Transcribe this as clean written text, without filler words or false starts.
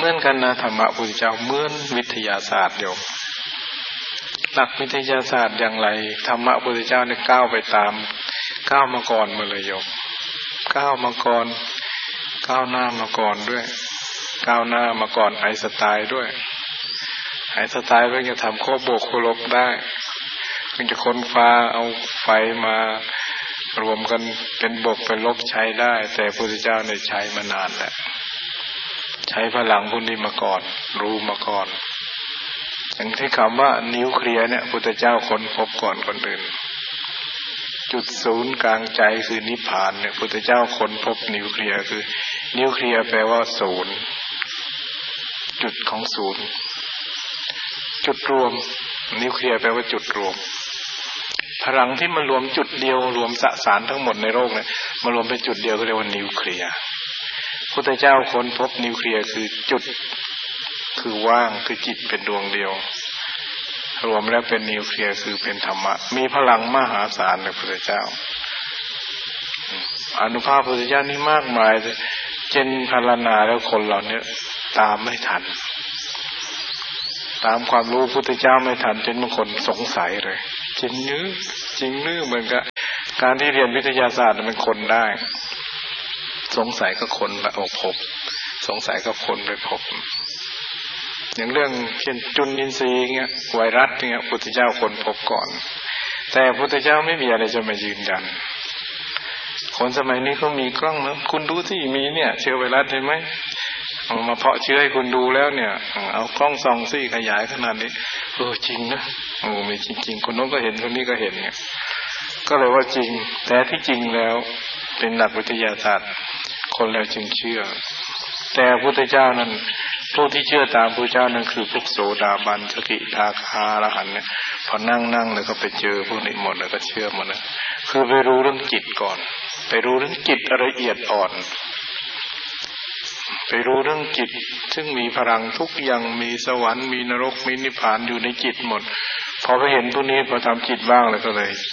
มือนกันนะธรรมะพุทธเจ้าเหมือนวิทยาศาสตร์โยมหลักวิทยาศาสตร์อย่างไรธรรมะพุทธเจ้าเนี่ยก้าวไปตามก้าวมาก่อนมาเลยโยมก้าวมาก่อนก้าวหน้ามาก่อนด้วยก้าวหน้ามาก่อนไอน์สไตน์ด้วยไอน์สไตน์เพิ่งจะทำโคบวกโคลบได้เพิ่งจะค้นฟ้าเอาไฟมารวมกันเป็นบวกเป็นลบใช้ได้แต่พระพุทธเจ้าเนี่ยใช้มานานแล้วใช้พลังพวกนี้มาก่อนรู้มาก่อนอย่างที่คำว่านิวเคลียร์เนี่ยพระพุทธเจ้าค้นพบก่อนคนอื่นจุดศูนย์กลางใจคือนิพพานเนี่ยพระพุทธเจ้าค้นพบนิวเคลียร์คือนิวเคลียร์แปลว่าศูนย์จุดของศูนย์จุดรวมนิวเคลียร์แปลว่าจุดรวมพลังที่มารวมจุดเดียวรวมสสารทั้งหมดในโลกเนี่ยมารวมเป็นจุดเดียวก็เรียกว่านิวเคลียร์พุทธเจ้าค้นพบนิวเคลียร์คือจุดคือว่างคือจิตเป็นดวงเดียวรวมแล้วเป็นนิวเคลียร์คือเป็นธรรมะมีพลังมหาศาลในพุทธเจ้าอานุภาพพุทธเจ้านี่มากมายเจนพรรณนาแล้วคนเราเนี่ยตามไม่ทันตามความรู้พุทธเจ้าไม่ทันจนบางคนสงสัยเลยจริงหรือเหมือนกับการที่เรียนวิทยาศาสตร์มันคนได้สงสัยก็คนละพบสงสัยก็คนไปพบอย่างเรื่องเช่นจุลินทรีย์เงี้ยไวรัสเงี้ยพุทธเจ้าคนพบก่อนแต่พุทธเจ้าไม่มีอะไรจะมายืนยันคนสมัยนี้เขามีกล้องนะคุณดูที่มีเนี่ยเชื้อไวรัสเห็นไหมเอามาเพาะเชื้อให้คุณดูแล้วเนี่ยเอากล้องส่องซี่ขยายขนาดนี้จริงนะมีจริงๆคนโน้นก็เห็นคนนี้ก็เห็นเนี่ยก็เลยว่าจริงแต่ที่จริงแล้วเป็นหลักวิทยาศาสตร์คนแล้วจึงเชื่อแต่พระพุทธเจ้านั้นผู้ที่เชื่อตามพระเจ้านั้นคือพวกโสดาบันสกิทาคาอรหันต์เนี่ยพอนั่งแล้วก็ไปเจอพวกนี้หมดแล้วก็เชื่อหมดนะคือไปรู้เรื่องจิตก่อนไปรู้เรื่องจิตละเอียดอ่อนไปรู้เรื่องจิตซึ่งมีพลังทุกอย่างมีสวรรค์มีนรกมีนิพพานอยู่ในจิตหมดพอไปเห็นพวกนี้พอทำจิตว่างแล้วก็เลย